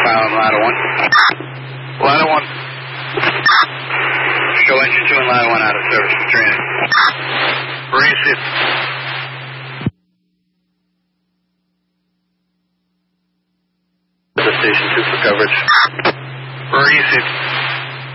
Pilot Ladder 1. Ladder 1. Show engine 2 and Ladder 1 out of service for training. Receive. Station 2 for coverage. Receive.